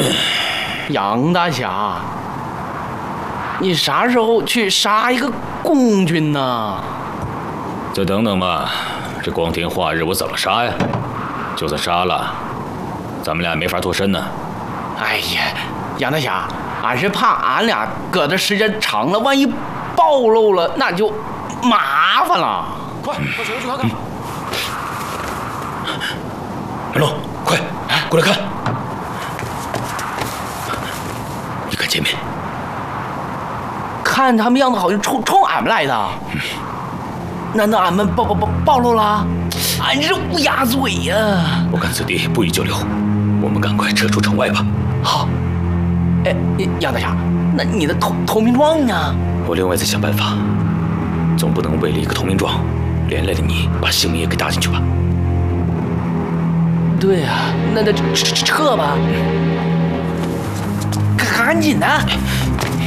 杨大侠，你啥时候去杀一个公军呢？ 再等等吧，这光天化日我怎么杀呀？就算杀了，咱们俩也没法脱身呢。 哎呀，杨大侠，俺是怕俺俩搁这时间长了，万一暴露了，那就麻烦了。 快，到水沟去看看。 梅龙，快过来看！你看前面， 看他们样子好像冲俺们来的。难道俺们暴露了？俺这乌鸦嘴呀！ 我看此地不宜久留，我们赶快撤出城外吧。 好。哎，杨大侠，那你的投名状呢？ 我另外再想办法，总不能为了一个投名状，连累了你把性命也给搭进去吧？ 对呀，那撤吧，赶紧的！